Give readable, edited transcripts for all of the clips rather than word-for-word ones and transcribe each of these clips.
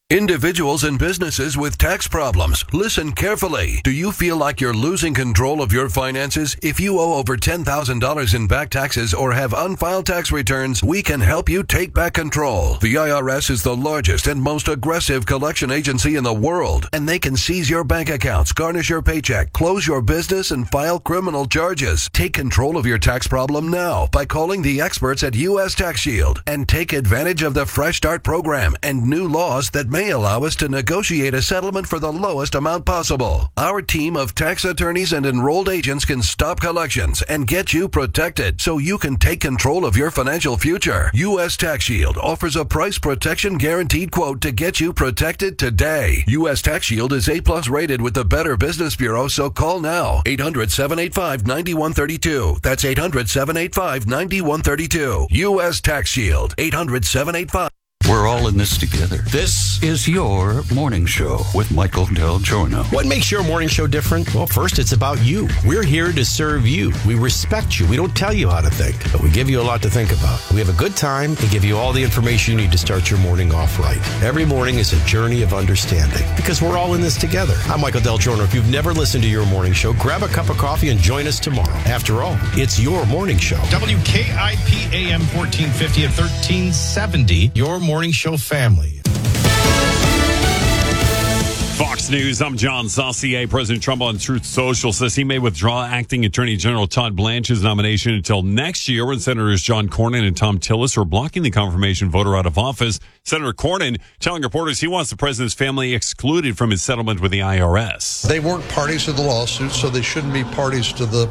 Individuals and businesses with tax problems, listen carefully. Do you feel like you're losing control of your finances? If you owe over $10,000 in back taxes or have unfiled tax returns, we can help you take back control. The IRS is the largest and most aggressive collection agency in the world, and they can seize your bank accounts, garnish your paycheck, close your business, and file criminal charges. Take control of your tax problem now by calling the experts at U.S. Tax Shield and take advantage of the Fresh Start program and new laws that may allow us to negotiate a settlement for the lowest amount possible. Our team of tax attorneys and enrolled agents can stop collections and get you protected so you can take control of your financial future. U.S. Tax Shield offers a price protection guaranteed quote to get you protected today. U.S. Tax Shield is A+ rated with the Better Business Bureau, so call now. 800-785-9132. That's 800-785-9132. U.S. Tax Shield. 800-785. We're all in this together. This is your morning show with Michael Del Giorno. What makes your morning show different? Well, first, it's about you. We're here to serve you. We respect you. We don't tell you how to think, but we give you a lot to think about. We have a good time and give you all the information you need to start your morning off right. Every morning is a journey of understanding because we're all in this together. I'm Michael Del Giorno. If you've never listened to your morning show, grab a cup of coffee and join us tomorrow. After all, it's your morning show. WKIP AM 1450 at 1370. Your morning show family. Fox News, I'm John Saucier. President Trump on Truth Social says he may withdraw acting Attorney General Todd Blanche's nomination until next year when Senators John Cornyn and Tom Tillis are blocking the confirmation voter out of office. Senator Cornyn telling reporters he wants the president's family excluded from his settlement with the IRS. They weren't parties to the lawsuit, so they shouldn't be parties to the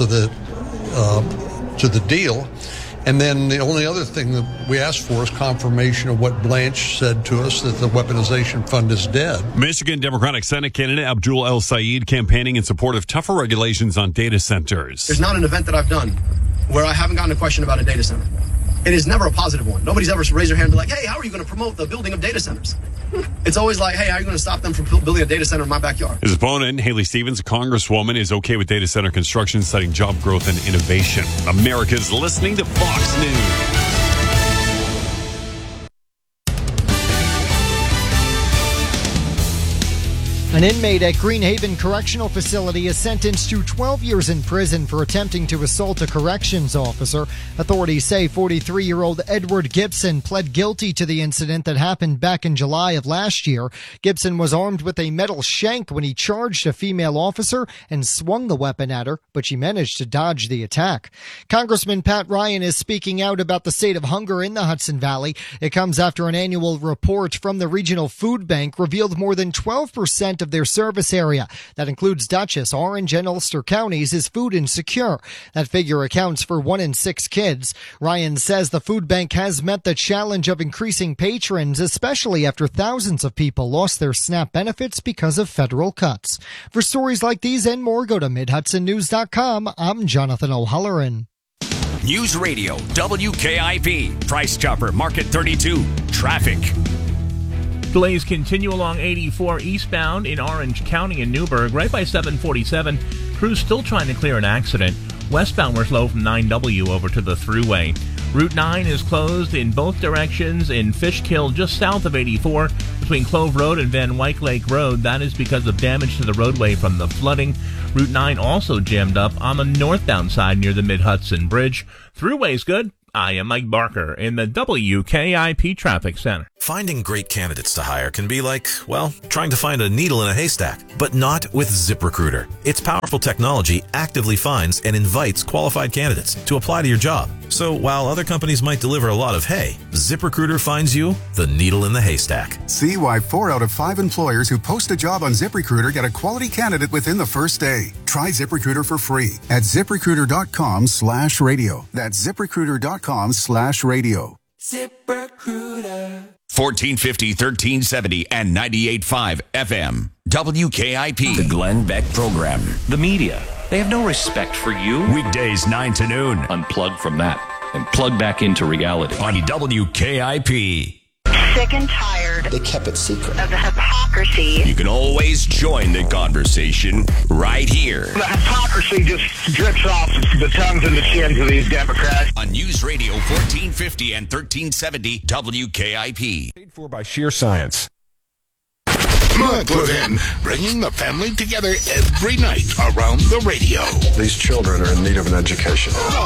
deal. And then the only other thing that we asked for is confirmation of what Blanche said to us, that the weaponization fund is dead. Michigan Democratic Senate candidate Abdul El Sayed campaigning in support of tougher regulations on data centers. There's not an event that I've done where I haven't gotten a question about a data center. It is never a positive one. Nobody's ever raised their hand and be like, hey, how are you going to promote the building of data centers? It's always like, hey, how are you going to stop them from building a data center in my backyard? His opponent, Haley Stevens, a congresswoman, is okay with data center construction, citing job growth and innovation. America's listening to Fox News. An inmate at Greenhaven Correctional Facility is sentenced to 12 years in prison for attempting to assault a corrections officer. Authorities say 43-year-old Edward Gibson pled guilty to the incident that happened back in July of last year. Gibson was armed with a metal shank when he charged a female officer and swung the weapon at her, but she managed to dodge the attack. Congressman Pat Ryan is speaking out about the state of hunger in the Hudson Valley. It comes after an annual report from the Regional Food Bank revealed more than 12% of their service area, that includes Dutchess, Orange, and Ulster counties, is food insecure. That figure accounts for 1 in 6 kids. Ryan says the food bank has met the challenge of increasing patrons, especially after thousands of people lost their SNAP benefits because of federal cuts. For stories like these and more, go to MidHudsonNews.com. I'm Jonathan O'Halloran. News Radio, WKIP, Price Chopper, Market 32, traffic. Delays continue along 84 eastbound in Orange County in Newburgh, right by 747. Crews still trying to clear an accident. Westbound we're slow from 9W over to the Thruway. Route 9 is closed in both directions in Fishkill, just south of 84, between Clove Road and Van Wyck Lake Road. That is because of damage to the roadway from the flooding. Route 9 also jammed up on the northbound side near the Mid-Hudson Bridge. Thruway's good. I am Mike Barker in the WKIP Traffic Center. Finding great candidates to hire can be like, well, trying to find a needle in a haystack, but not with ZipRecruiter. Its powerful technology actively finds and invites qualified candidates to apply to your job. So while other companies might deliver a lot of hay, ZipRecruiter finds you the needle in the haystack. See why 4 out of 5 employers who post a job on ZipRecruiter get a quality candidate within the first day. Try ZipRecruiter for free at ZipRecruiter.com/radio. That's ZipRecruiter.com/radio. ZipRecruiter. 1450, 1370, and 98.5 FM. WKIP. The Glenn Beck Program. The media. They have no respect for you. Weekdays 9 to noon. Unplug from that and plug back into reality. On WKIP. Sick and tired. They kept it secret. Of the hypocrisy. You can always join the conversation right here. The hypocrisy just drips off the tongues and the chins of these Democrats. On News Radio 1450 and 1370 WKIP. Paid for by Sheer Science. Mud put in, bringing the family together every night around the radio. These children are in need of an education.